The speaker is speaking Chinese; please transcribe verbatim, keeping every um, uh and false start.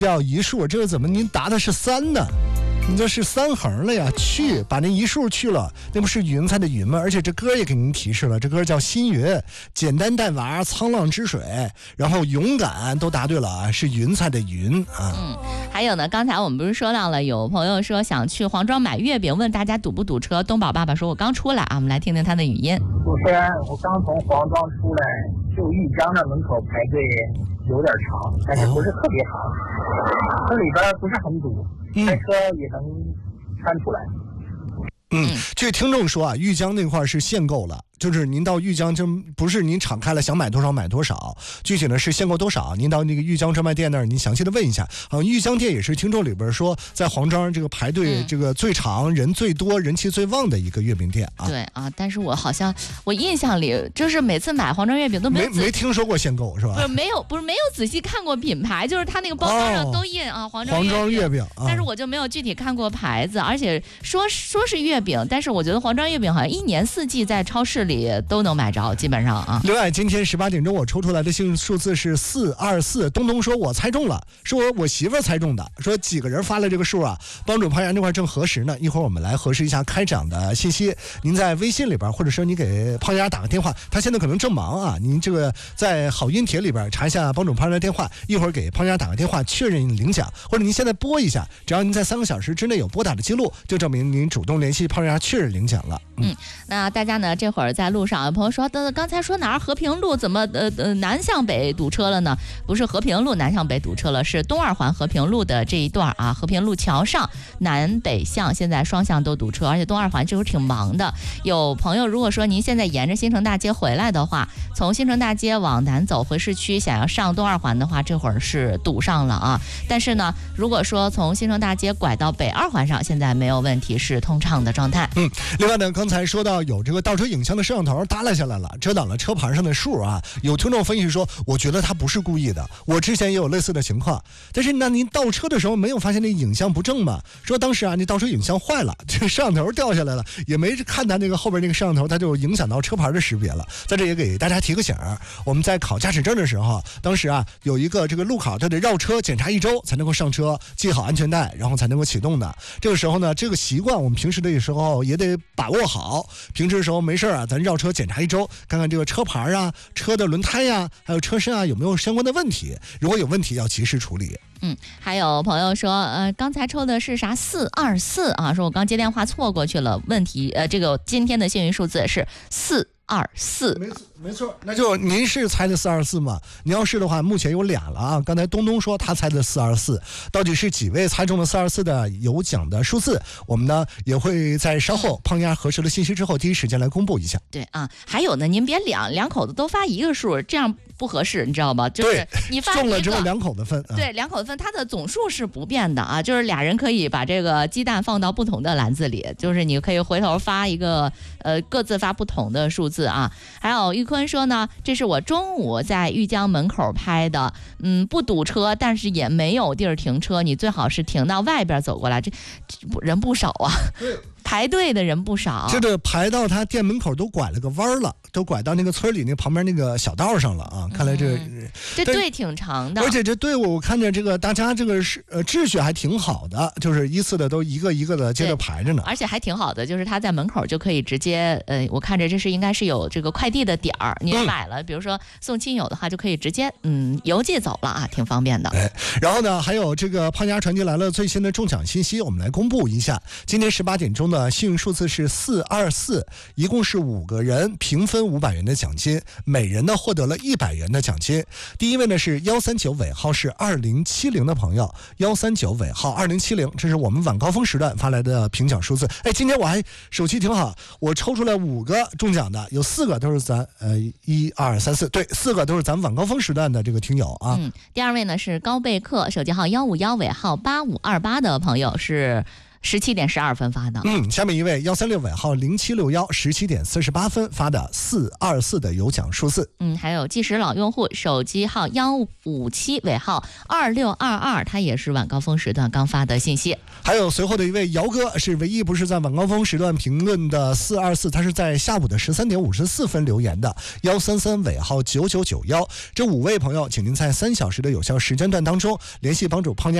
要一数，这个怎么您答的是三呢？你这是三横了呀，去把那一数去了，那不是云彩的云吗？而且这歌也给您提示了，这歌叫新云，简单带娃，沧浪之水，然后勇敢都答对了啊，是云彩的云啊。 嗯，还有呢，刚才我们不是说到了，有朋友说想去黄庄买月饼，问大家堵不堵车。东宝爸爸说我刚出来啊，我们来听听他的语音。 主持人，我刚从黄庄出来，就豫江的门口排队有点长，但是不是特别长，这里边不是很堵，开车也能穿出来。 嗯，这个听众说啊，豫江那块是限购了，就是您到豫江真不是您敞开了想买多少买多少，具体呢是限购多少，您到那个豫江专卖店那儿，您详细的问一下。好像豫江店也是听众里边说，在黄庄这个排队这个最长、人最多、人气最旺的一个月饼店啊。 对啊，但是我好像我印象里就是每次买黄庄月饼都没没没听说过限购是吧？ 不是没有不是没有仔细看过品牌，就是它那个包装上都印、哦、啊黄庄黄庄月饼、 啊，但是我就没有具体看过牌子，而且说说是月饼，但是我觉得黄庄月饼好像一年四季在超市里都能买着，基本上啊。 另外，今天十八点钟我抽出来的幸运数字是四二四。东东说我猜中了，是我我媳妇儿猜中的。说几个人发了这个数啊？帮主潘阳这块正核实呢，一会儿我们来核实一下开奖的信息。您在微信里边，或者说你给胖丫打个电话，他现在可能正忙啊。您这个在好音帖里边查一下帮主潘阳的电话，一会儿给胖丫打个电话确认领奖，或者您现在拨一下，只要您在三个小时之内有拨打的记录，就证明您主动联系胖丫确认领奖了。 嗯，嗯那大家呢这会儿在路上，有朋友说，呃，刚才说哪儿和平路怎么呃呃南向北堵车了呢？不是和平路南向北堵车了，是东二环和平路的这一段啊，和平路桥上南北向现在双向都堵车，而且东二环这会儿挺忙的。有朋友如果说您现在沿着新城大街回来的话，从新城大街往南走回市区，想要上东二环的话，这会儿是堵上了啊。但是呢，如果说从新城大街拐到北二环上，现在没有问题，是通畅的状态。 嗯，另外呢，刚才说到有这个倒车影像的摄像头耷拉下来了，遮挡了车牌上的数啊。有听众分析说，我觉得他不是故意的，我之前也有类似的情况。但是那您倒车的时候没有发现那影像不正吗？说当时啊，那倒车影像坏了，这个摄像头掉下来了，也没看他那个后边那个摄像头，它就影响到车牌的识别了。在这也给大家提个醒儿，我们在考驾驶证的时候，当时啊有一个这个路考，它得绕车检查一周才能够上车，系好安全带，然后才能够启动的。这个时候呢，这个习惯我们平时的时候也得把握好。平时的时候没事啊，咱绕车检查一周，看看这个车牌啊、车的轮胎呀、啊，还有车身啊有没有相关的问题。如果有问题，要及时处理。 嗯，还有朋友说，呃，刚才抽的是啥四二四啊？说我刚接电话错过去了，问题呃，这个今天的幸运数字是四二四。 没错，没错，那就您是猜的四二四吗？您要是的话，目前有俩了啊。刚才东东说他猜的四二四，到底是几位猜中了四二四的有奖的数字？我们呢也会在稍后胖丫核实了信息之后，第一时间来公布一下。 对啊，还有呢，您别两两口子都发一个数，这样不合适，你知道吗？就是你发一个中了之后两口子分， 啊、对，两口子分，它的总数是不变的啊，就是俩人可以把这个鸡蛋放到不同的篮子里，就是你可以回头发一个呃各自发不同的数字啊。还有玉坤说呢，这是我中午在豫江门口拍的，嗯，不堵车，但是也没有地儿停车，你最好是停到外边走过来，这这人不少啊。对。排队的人不少， 这个排到他店门口都拐了个弯了，都拐到那个村里那旁边那个小道上了啊！看来这、 嗯、这队挺长的， 而且这队伍我看着这个大家这个是呃秩序还挺好的，就是依次的都一个一个的接着排着呢， 而且还挺好的，就是他在门口就可以直接呃，我看着这是应该是有这个快递的点儿，你买了、嗯，比如说送亲友的话，就可以直接嗯邮寄走了啊，挺方便的。 哎，然后呢，还有这个胖丫传递来了最新的中奖信息，我们来公布一下，今天十八点钟的幸运数字是四二四，一共是五个人平分五百元的奖金，每人呢获得了一百元的奖金。第一位呢是幺三九尾号是二零七零的朋友，幺三九尾号二零七零，这是我们晚高峰时段发来的评奖数字。哎，今天我还手气挺好，我抽出来五个中奖的，有四个都是咱呃一二三四，对，四个都是咱们晚高峰时段的这个听友啊。 嗯，第二位呢是高贝克，手机号幺五幺尾号八五二八的朋友是。 十七点十二分发的。 嗯，下面一位幺三六尾号零七六幺，十七点四十八分发的四二四的有奖数字。 嗯，还有计时老用户手机号幺五七尾号二六二二，他也是晚高峰时段刚发的信息。 还有随后的一位姚哥是唯一不是在晚高峰时段评论的四二四，他是在下午的十三点五十四分留言的幺三三尾号九九九幺。这五位朋友，请您在三小时的有效时间段当中联系帮主胖娘